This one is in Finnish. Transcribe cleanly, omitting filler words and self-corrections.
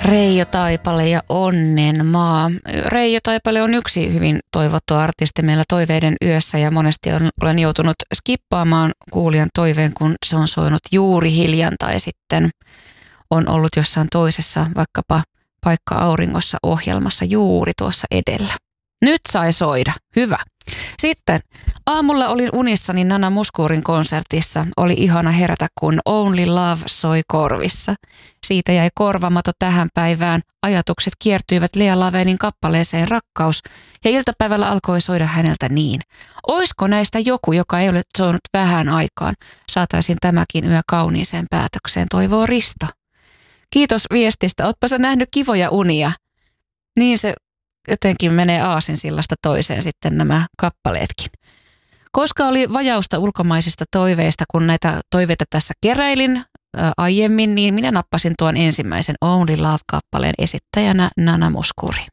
Reijo Taipale ja Onnenmaa. Reijo Taipale on yksi hyvin toivottu artisti meillä Toiveiden yössä ja monesti olen joutunut skippaamaan kuulijan toiveen, kun se on soinut juuri hiljan tai sitten on ollut jossain toisessa, vaikkapa Paikka auringossa -ohjelmassa juuri tuossa edellä. Nyt sai soida. Hyvä. Sitten aamulla olin unissani Nana Muskuurin konsertissa. Oli ihana herätä, kun Only Love soi korvissa. Siitä jäi korvamato tähän päivään. Ajatukset kiertyivät Lea Lavenin kappaleeseen Rakkaus ja iltapäivällä alkoi soida häneltä niin. Oisko näistä joku, joka ei ole soinut vähän aikaan? Saataisiin tämäkin yö kauniiseen päätökseen, toivoo Risto. Kiitos viestistä. Ootpa sä nähnyt kivoja unia? Niin se jotenkin menee aasinsillasta toiseen sitten nämä kappaleetkin. Koska oli vajausta ulkomaisista toiveista, kun näitä toiveita tässä keräilin aiemmin, niin minä nappasin tuon ensimmäisen Only Love-kappaleen esittäjänä Nana Mouskouri.